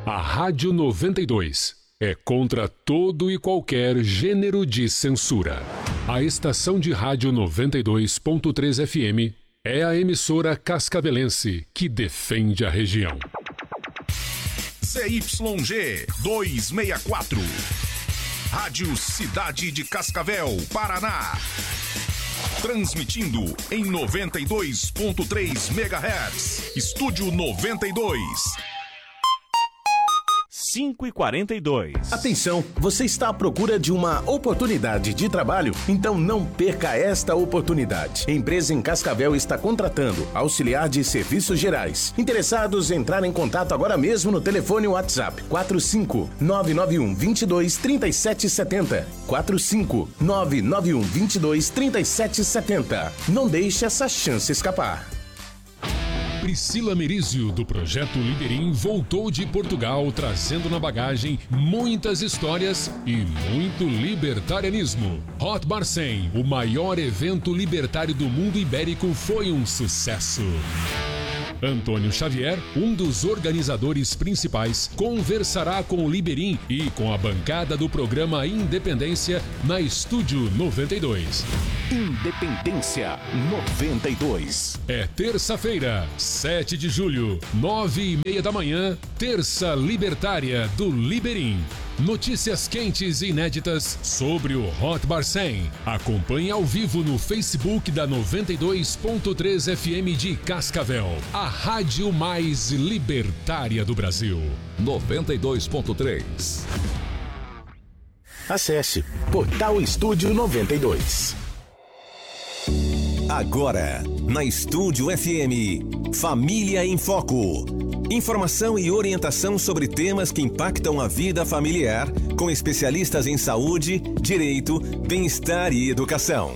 A Rádio 92 é contra todo e qualquer gênero de censura. A estação de rádio 92.3 FM é a emissora cascavelense que defende a região. ZYG 264, Rádio Cidade de Cascavel, Paraná. Transmitindo em 92.3 MHz. Estúdio 92. 5h42. Atenção, você está à procura de uma oportunidade de trabalho? Então não perca esta oportunidade. A empresa em Cascavel está contratando auxiliar de serviços gerais. Interessados, entrar em contato agora mesmo no telefone WhatsApp 45991 22 3770. 45991 22 3770. Não deixe essa chance escapar. Priscila Merizio, do Projeto Liberim, voltou de Portugal trazendo na bagagem muitas histórias e muito libertarianismo. Hot Bar 100, o maior evento libertário do mundo ibérico, foi um sucesso. Antônio Xavier, um dos organizadores principais, conversará com o Liberim e com a bancada do programa Independência na Estúdio 92. Independência 92. É terça-feira, 7 de julho, 9h30 da manhã, Terça Libertária do Liberim. Notícias quentes e inéditas sobre o Hot Bar 100. Acompanhe ao vivo no Facebook da 92.3 FM de Cascavel, a rádio mais libertária do Brasil. 92.3. Acesse Portal Estúdio 92. Agora, na Estúdio FM, Família em Foco. Informação e orientação sobre temas que impactam a vida familiar, com especialistas em saúde, direito, bem-estar e educação.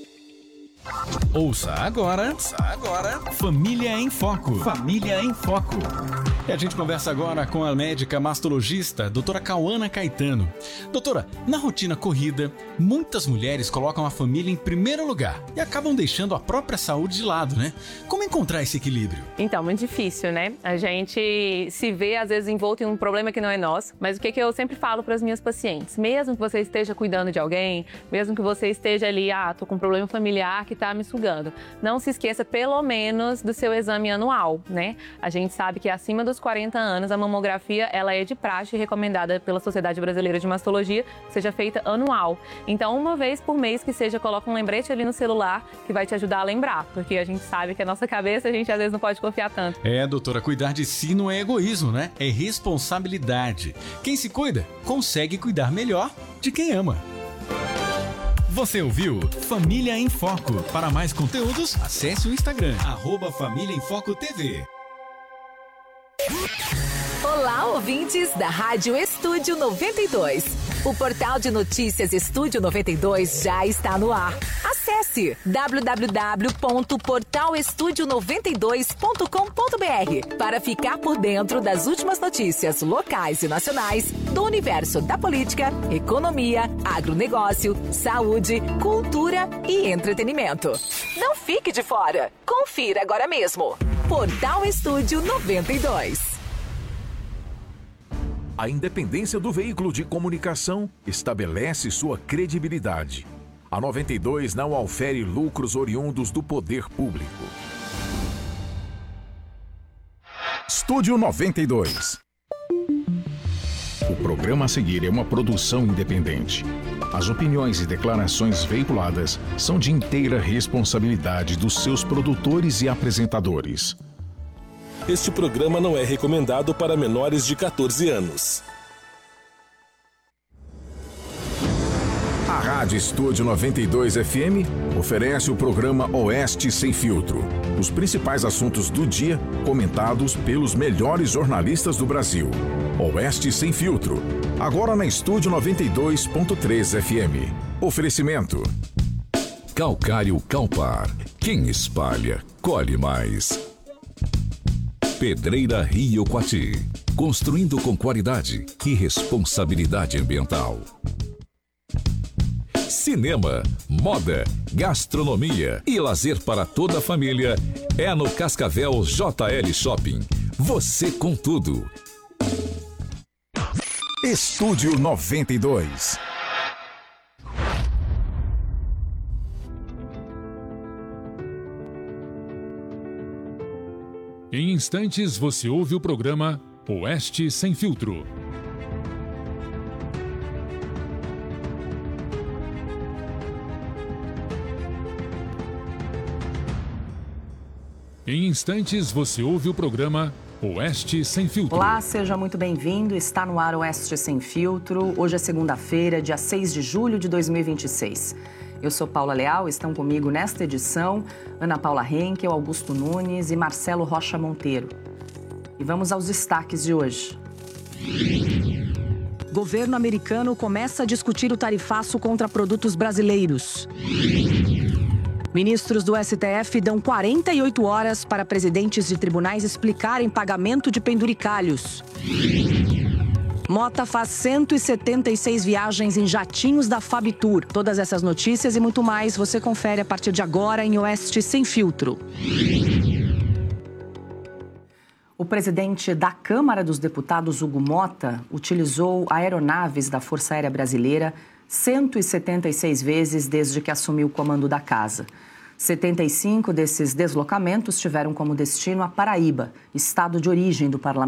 Ouça agora, Família em Foco. Família em Foco. E a gente conversa agora com a médica mastologista, doutora Cauana Caetano. Doutora, na rotina corrida, muitas mulheres colocam a família em primeiro lugar e acabam deixando a própria saúde de lado, né? Como encontrar esse equilíbrio? Então, muito difícil, né? A gente se vê, às vezes, envolto em um problema que não é nosso, mas o que eu sempre falo para as minhas pacientes? Mesmo que você esteja cuidando de alguém, mesmo que você esteja ali, tô com um problema familiar que tá me sugando, não se esqueça, pelo menos, do seu exame anual, né? A gente sabe que acima dos 40 anos, a mamografia, ela é de praxe recomendada pela Sociedade Brasileira de Mastologia, que seja feita anual. Então, uma vez por mês que seja, coloca um lembrete ali no celular que vai te ajudar a lembrar, porque a gente sabe que a nossa cabeça, a gente às vezes não pode confiar tanto. Doutora, cuidar de si não é egoísmo, né? É responsabilidade. Quem se cuida, consegue cuidar melhor de quem ama. Você ouviu Família em Foco. Para mais conteúdos, acesse o Instagram, @Família em Foco TV. Olá, ouvintes da Rádio Estúdio 92. O portal de notícias Estúdio 92 já está no ar. Acesse www.portalestudio92.com.br para ficar por dentro das últimas notícias locais e nacionais do universo da política, economia, agronegócio, saúde, cultura e entretenimento. Não fique de fora. Confira agora mesmo. Portal Estúdio 92. A independência do veículo de comunicação estabelece sua credibilidade. A 92 não aufere lucros oriundos do poder público. Estúdio 92. O programa a seguir é uma produção independente. As opiniões e declarações veiculadas são de inteira responsabilidade dos seus produtores e apresentadores. Este programa não é recomendado para menores de 14 anos. A Rádio Estúdio 92 FM oferece o programa Oeste Sem Filtro. Os principais assuntos do dia comentados pelos melhores jornalistas do Brasil. Oeste Sem Filtro. Agora na Estúdio 92.3 FM. Oferecimento. Calcário Calpar. Quem espalha, colhe mais. Pedreira Rio Quati. Construindo com qualidade e responsabilidade ambiental. Cinema, moda, gastronomia e lazer para toda a família é no Cascavel JL Shopping. Você com tudo. Estúdio 92. Em instantes você ouve o programa Oeste Sem Filtro. Em instantes você ouve o programa Oeste Sem Filtro. Olá, seja muito bem-vindo. Está no ar Oeste Sem Filtro. Hoje é segunda-feira, dia 6 de julho de 2026. Eu sou Paula Leal, estão comigo nesta edição Ana Paula Henkel, Augusto Nunes e Marcelo Rocha Monteiro. E vamos aos destaques de hoje. Governo americano começa a discutir o tarifaço contra produtos brasileiros. Ministros do STF dão 48 horas para presidentes de tribunais explicarem pagamento de penduricalhos. Mota faz 176 viagens em jatinhos da Fabtur. Todas essas notícias e muito mais você confere a partir de agora em Oeste Sem Filtro. O presidente da Câmara dos Deputados, Hugo Mota, utilizou aeronaves da Força Aérea Brasileira 176 vezes desde que assumiu o comando da casa. 75 desses deslocamentos tiveram como destino a Paraíba, estado de origem do parlamento.